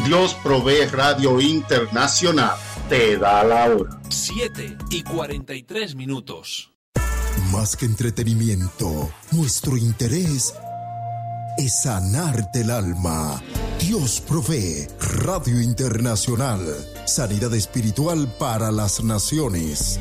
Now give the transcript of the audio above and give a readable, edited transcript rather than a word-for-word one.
Dios Provee Radio Internacional te da la hora. 7:43. Más que entretenimiento, nuestro interés es sanarte el alma. Dios Provee Radio Internacional. Sanidad espiritual para las naciones.